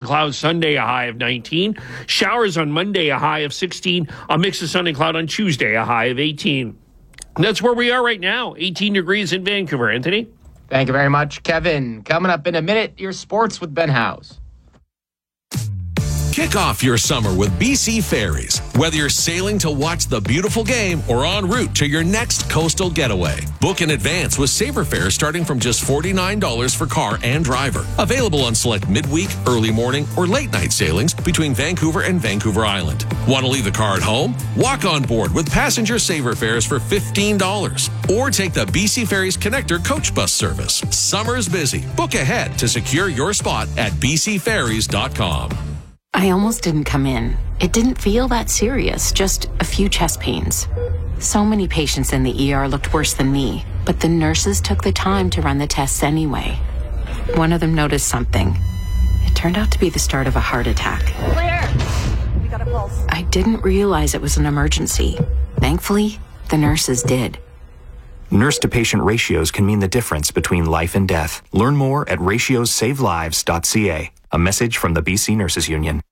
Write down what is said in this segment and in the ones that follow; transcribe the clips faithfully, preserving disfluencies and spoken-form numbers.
clouds Sunday, a high of nineteen. Showers on Monday, a high of sixteen. A mix of sun and cloud on Tuesday, a high of eighteen. That's where we are right now, eighteen degrees in Vancouver. Anthony? Thank you very much, Kevin. Coming up in a minute, your sports with Ben Howes. Kick off your summer with B C Ferries. Whether you're sailing to watch the beautiful game or en route to your next coastal getaway, book in advance with Saver fares starting from just forty-nine dollars for car and driver. Available on select midweek, early morning, or late night sailings between Vancouver and Vancouver Island. Want to leave the car at home? Walk on board with passenger Saver fares for fifteen dollars. Or take the B C Ferries Connector coach bus service. Summer's busy. Book ahead to secure your spot at b c ferries dot com. I almost didn't come in. It didn't feel that serious, just a few chest pains. So many patients in the E R looked worse than me, but the nurses took the time to run the tests anyway. One of them noticed something. It turned out to be the start of a heart attack. Clear! We got a pulse. I didn't realize it was an emergency. Thankfully, the nurses did. Nurse-to-patient ratios can mean the difference between life and death. Learn more at ratios save lives dot c a. A message from the B C Nurses Union.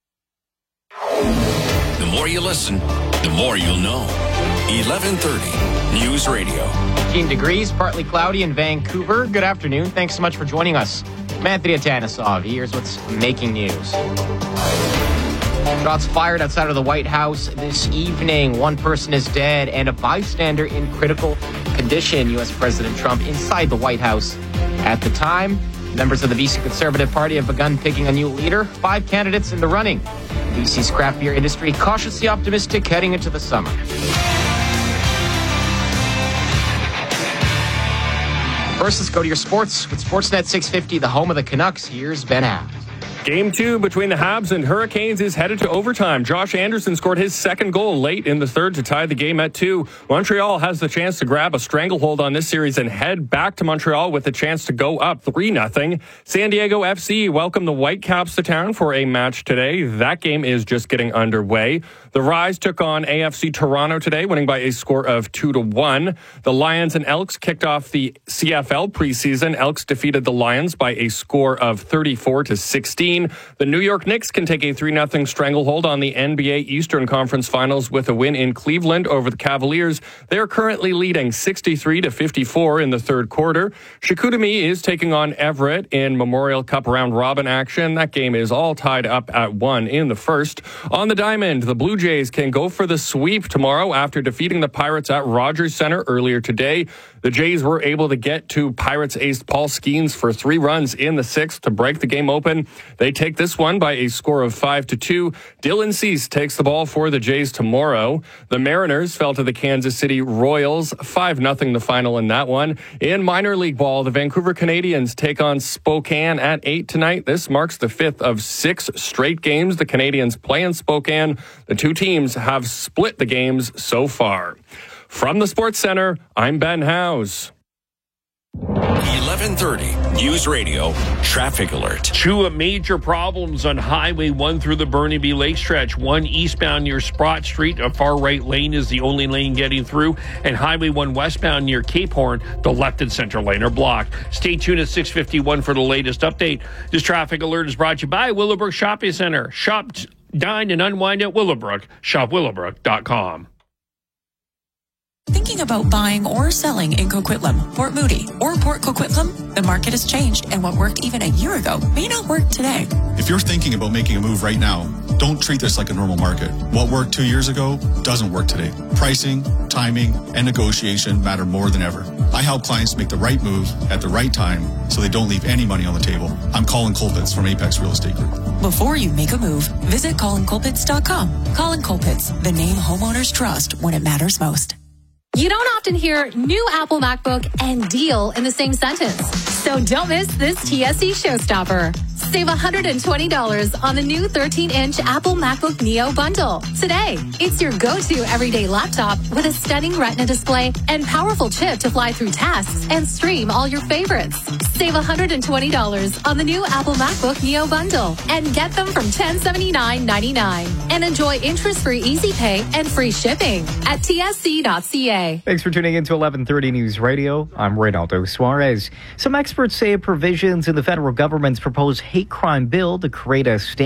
The more you listen, the more you'll know. eleven thirty News Radio. eighteen degrees, partly cloudy in Vancouver. Good afternoon. Thanks so much for joining us. I'm Anthony Atanasov. Here's what's making news. Shots fired outside of the White House this evening. One person is dead and a bystander in critical condition. U S President Trump inside the White House at the time. Members of the B C Conservative Party have begun picking a new leader. Five candidates in the running. B C's craft beer industry cautiously optimistic heading into the summer. First, let's go to your sports with Sportsnet six fifty, the home of the Canucks. Here's Ben Howes. Game two between the Habs and Hurricanes is headed to overtime. Josh Anderson scored his second goal late in the third to tie the game at two. Montreal has the chance to grab a stranglehold on this series and head back to Montreal with the chance to go up three nothing. San Diego F C welcome the Whitecaps to town for a match today. That game is just getting underway. The Rise took on A F C Toronto today, winning by a score of two to one. The Lions and Elks kicked off the C F L preseason. Elks defeated the Lions by a score of thirty-four to sixteen. The New York Knicks can take a three nothing stranglehold on the N B A Eastern Conference Finals with a win in Cleveland over the Cavaliers. They are currently leading sixty-three to fifty-four in the third quarter. Chicoutimi is taking on Everett in Memorial Cup round robin action. That game is all tied up at one in the first. On the diamond, the Blue Jays can go for the sweep tomorrow after defeating the Pirates at Rogers Center earlier today. The Jays were able to get to Pirates ace Paul Skeens for three runs in the sixth to break the game open. They take this one by a score of five to two. Dylan Cease takes the ball for the Jays tomorrow. The Mariners fell to the Kansas City Royals, five nothing the final in that one. In minor league ball, the Vancouver Canadians take on Spokane at eight tonight. This marks the fifth of six straight games the Canadians play in Spokane. The two teams have split the games so far. From the Sports Center, I'm Ben Howes. eleven thirty News Radio Traffic Alert. Two major problems on Highway one through the Burnaby Lake stretch. One eastbound near Sprott Street, a far right lane is the only lane getting through, and Highway one westbound near Cape Horn, the left and center lane are blocked. Stay tuned at six fifty-one for the latest update. This traffic alert is brought to you by Willowbrook Shopping Center. Shop, dine, and unwind at Willowbrook. shop willowbrook dot com. Thinking about buying or selling in Coquitlam, Port Moody, or Port Coquitlam? The market has changed, and what worked even a year ago may not work today. If you're thinking about making a move right now, don't treat this like a normal market. What worked two years ago doesn't work today. Pricing, timing, and negotiation matter more than ever. I help clients make the right move at the right time so they don't leave any money on the table. I'm Colin Colpitts from Apex Real Estate Group. Before you make a move, visit colin colpitts dot com. Colin Colpitts, the name homeowners trust when it matters most. You don't often hear new Apple MacBook and deal in the same sentence. So don't miss this T S C showstopper. Save one hundred twenty dollars on the new thirteen inch Apple MacBook Neo bundle today. It's your go-to everyday laptop with a stunning Retina display and powerful chip to fly through tasks and stream all your favorites. Save one hundred twenty dollars on the new Apple MacBook Neo bundle and get them from ten seventy-nine ninety-nine. And enjoy interest-free easy pay and free shipping at T S C dot C A. Thanks for tuning in to eleven thirty News Radio. I'm Reynaldo Suarez. Some experts say provisions in the federal government's proposed hate crime bill to create a stand